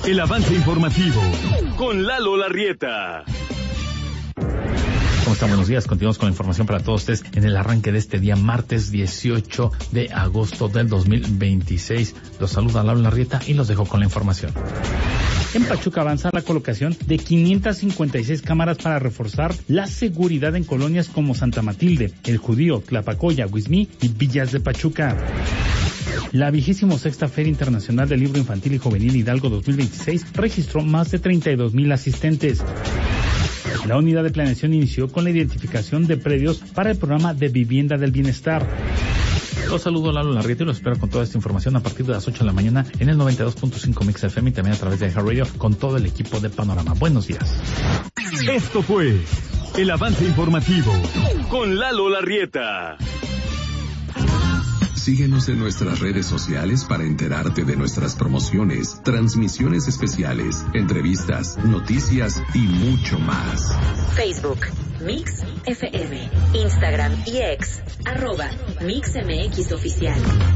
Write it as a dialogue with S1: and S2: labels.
S1: El avance informativo con Lalo Larrieta.
S2: ¿Cómo están? Buenos días. Continuamos con la información para todos ustedes en el arranque de este día, martes 18 de agosto del 2026. Los saluda Lalo Larrieta y los dejo con la información.
S3: En Pachuca avanza la colocación de 556 cámaras para reforzar la seguridad en colonias como Santa Matilde, El Judío, Tlapacoya, Huizmí y Villas de Pachuca. La 26ª Feria Internacional del Libro Infantil y Juvenil Hidalgo 2026 registró más de 32,000 asistentes. La unidad de planeación inició con la identificación de predios para el programa de Vivienda del Bienestar.
S2: Los saludo, Lalo Larrieta, y los espero con toda esta información a partir de las 8 de la mañana en el 92.5 Mix FM y también a través de iHeartRadio con todo el equipo de Panorama. Buenos días.
S1: Esto fue el avance informativo con Lalo Larrieta.
S4: Síguenos en nuestras redes sociales para enterarte de nuestras promociones, transmisiones especiales, entrevistas, noticias y mucho más.
S5: Facebook, Mix FM, Instagram y X, @MixMX Oficial.